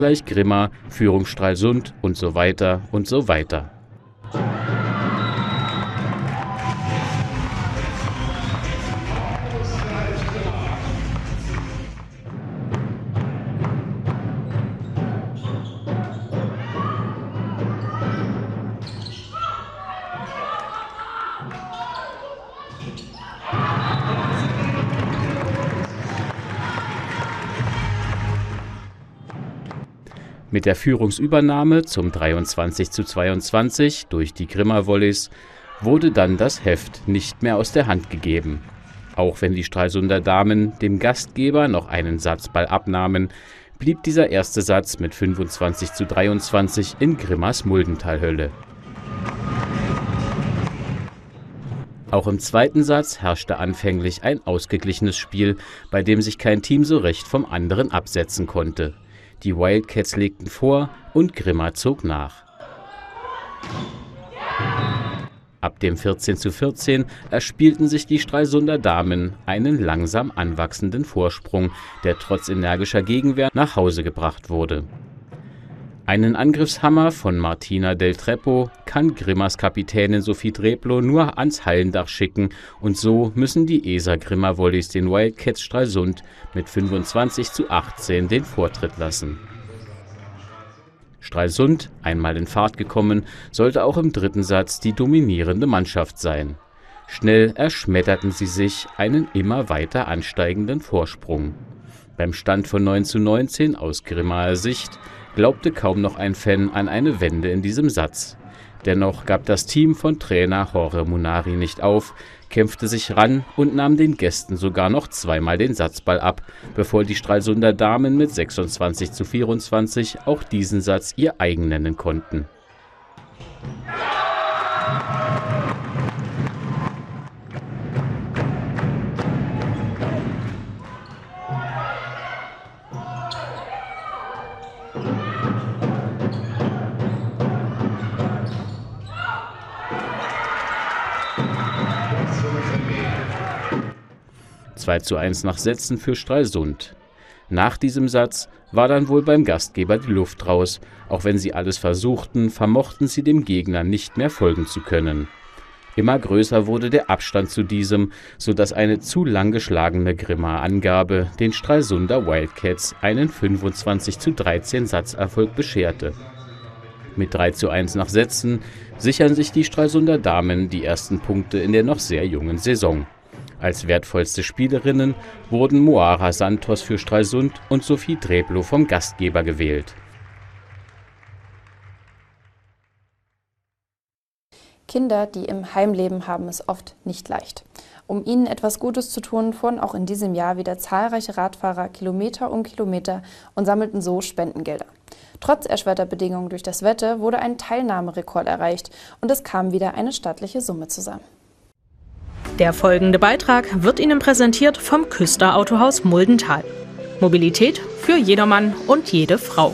gleich Grimma, Führung Stralsund und so weiter und so weiter. Mit der Führungsübernahme zum 23:22 durch die Grimma Volleys wurde dann das Heft nicht mehr aus der Hand gegeben. Auch wenn die Stralsunder Damen dem Gastgeber noch einen Satzball abnahmen, blieb dieser erste Satz mit 25:23 in Grimmas Muldentalhölle. Auch im zweiten Satz herrschte anfänglich ein ausgeglichenes Spiel, bei dem sich kein Team so recht vom anderen absetzen konnte. Die Wildcats legten vor und Grimma zog nach. Ab dem 14:14 erspielten sich die Stralsunder Damen einen langsam anwachsenden Vorsprung, der trotz energischer Gegenwehr nach Hause gebracht wurde. Einen Angriffshammer von Martina Del Treppo kann Grimmas Kapitänin Sophie Dreblo nur ans Hallendach schicken und so müssen die ESA Grimma Volleys den Wildcats Stralsund mit 25:18 den Vortritt lassen. Stralsund, einmal in Fahrt gekommen, sollte auch im dritten Satz die dominierende Mannschaft sein. Schnell erschmetterten sie sich einen immer weiter ansteigenden Vorsprung. Beim Stand von 9:19 aus Grimmaer Sicht glaubte kaum noch ein Fan an eine Wende in diesem Satz. Dennoch gab das Team von Trainer Jorge Munari nicht auf, kämpfte sich ran und nahm den Gästen sogar noch zweimal den Satzball ab, bevor die Stralsunder Damen mit 26:24 auch diesen Satz ihr eigen nennen konnten. Zwei 2:1 nach Sätzen für Stralsund. Nach diesem Satz war dann wohl beim Gastgeber die Luft raus. Auch wenn sie alles versuchten, vermochten sie dem Gegner nicht mehr folgen zu können. Immer größer wurde der Abstand zu diesem, sodass eine zu lang geschlagene Grimma-Angabe den Stralsunder Wildcats einen 25:13 Satzerfolg bescherte. Mit 3:1 nach Sätzen sichern sich die Stralsunder Damen die ersten Punkte in der noch sehr jungen Saison. Als wertvollste Spielerinnen wurden Moara Santos für Stralsund und Sophie Dreblo vom Gastgeber gewählt. Kinder, die im Heim leben, haben es oft nicht leicht. Um ihnen etwas Gutes zu tun, fuhren auch in diesem Jahr wieder zahlreiche Radfahrer Kilometer um Kilometer und sammelten so Spendengelder. Trotz erschwerter Bedingungen durch das Wetter wurde ein Teilnahmerekord erreicht und es kam wieder eine stattliche Summe zusammen. Der folgende Beitrag wird Ihnen präsentiert vom Küster Autohaus Muldental. Mobilität für jedermann und jede Frau.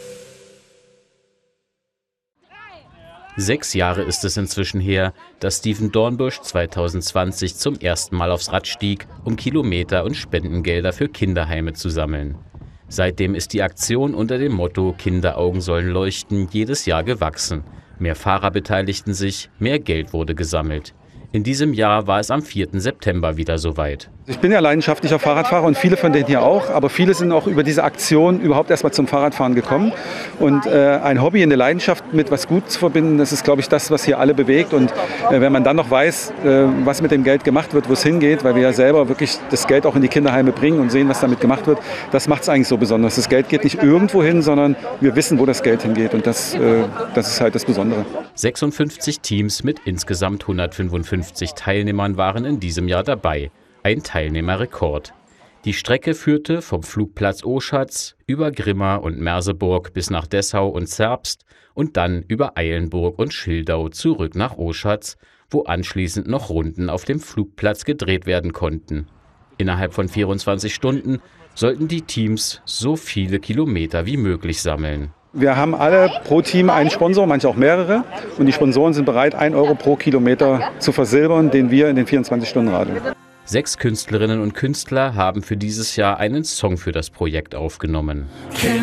6 Jahre ist es inzwischen her, dass Steven Dornbusch 2020 zum ersten Mal aufs Rad stieg, um Kilometer und Spendengelder für Kinderheime zu sammeln. Seitdem ist die Aktion unter dem Motto »Kinderaugen sollen leuchten« jedes Jahr gewachsen. Mehr Fahrer beteiligten sich, mehr Geld wurde gesammelt. In diesem Jahr war es am 4. September wieder soweit. Ich bin ja leidenschaftlicher Fahrradfahrer und viele von denen hier auch, aber viele sind auch über diese Aktion überhaupt erst mal zum Fahrradfahren gekommen. Und ein Hobby, eine Leidenschaft mit was Gutes zu verbinden, das ist, glaube ich, das, was hier alle bewegt. Und wenn man dann noch weiß, was mit dem Geld gemacht wird, wo es hingeht, weil wir ja selber wirklich das Geld auch in die Kinderheime bringen und sehen, was damit gemacht wird, das macht es eigentlich so besonders. Das Geld geht nicht irgendwo hin, sondern wir wissen, wo das Geld hingeht und das ist halt das Besondere. 56 Teams mit insgesamt 155 Teilnehmern waren in diesem Jahr dabei. Ein Teilnehmerrekord. Die Strecke führte vom Flugplatz Oschatz über Grimma und Merseburg bis nach Dessau und Zerbst und dann über Eilenburg und Schildau zurück nach Oschatz, wo anschließend noch Runden auf dem Flugplatz gedreht werden konnten. Innerhalb von 24 Stunden sollten die Teams so viele Kilometer wie möglich sammeln. Wir haben alle pro Team einen Sponsor, manche auch mehrere. Und die Sponsoren sind bereit, 1 Euro pro Kilometer zu versilbern, den wir in den 24 Stunden radeln. 6 Künstlerinnen und Künstler haben für dieses Jahr einen Song für das Projekt aufgenommen.